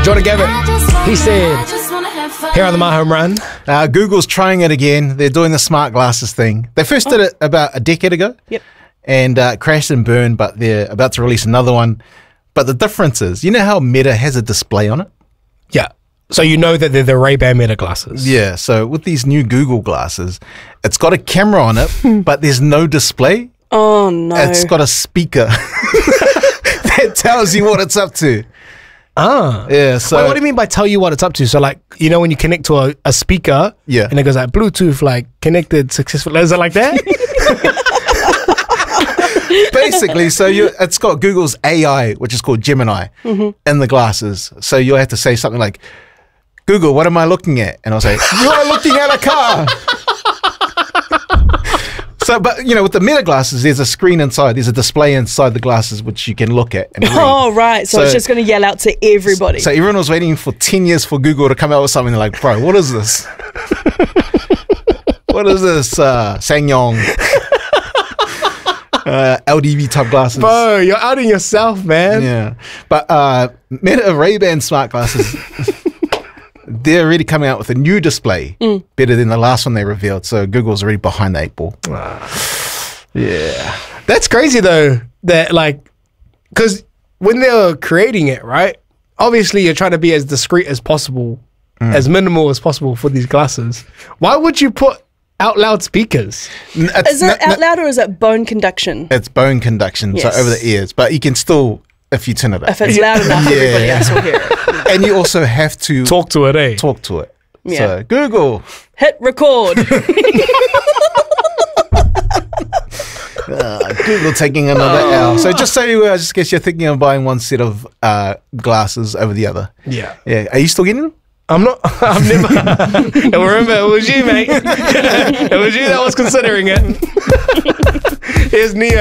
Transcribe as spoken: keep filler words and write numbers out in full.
Jordan Gavitt, he said, here on the My Home Run. Uh, Google's trying it again. They're doing the smart glasses thing. They first did it about a decade ago. Yep. And uh, crashed and burned, but they're about to release another one. But the difference is, you know how Meta has a display on it? Yeah. So you know that they're the Ray-Ban Meta glasses. Yeah. So with these new Google glasses, it's got a camera on it, but there's no display. Oh, no. It's got a speaker that tells you what it's up to. Ah. Yeah. So Wait, what do you mean by tell you what it's up to? So like, you know when you connect to a, a speaker, Yeah. and it goes like Bluetooth, like connected successfully. Is it like that? basically, so you it's got Google's A I, which is called Gemini, Mm-hmm. in the glasses. So you'll have to say something like, Google, what am I looking at? And I'll say, you're looking at a car. So, but you know, with the Meta glasses, there's a screen inside, there's a display inside the glasses which you can look at and read. Oh, right. So, So- it's just going to yell out to everybody. So everyone was waiting for ten years for Google to come out with something. They're like, bro, what is this? What is this? Uh, Sangyong. Uh, L D V type glasses. Bro, you're outing yourself, man. Yeah. But uh, Meta Ray-Ban smart glasses, they're already coming out with a new display, Mm. better than the last one they revealed. So Google's already behind the eight ball. Yeah. That's crazy though. That like, because when they were creating it, right? Obviously, you're trying to be as discreet as possible, Mm. as minimal as possible for these glasses. Why would you put out loud speakers? N- it's Is it n- out n- loud or is it bone conduction? It's bone conduction, Yes. so over the ears. But you can still, if you turn it up. If it's loud enough, Yeah. everybody else will hear it. And you also have to Talk to it, eh? talk to it. Yeah. So Google, Hit record. uh, Google taking another L. So just so you, uh, just in case you're thinking of buying one set of uh, glasses over the other. Yeah. Yeah. Are you still getting them? I'm not. I've never. Remember, it was you, mate. It was you that was considering it. Here's Neo.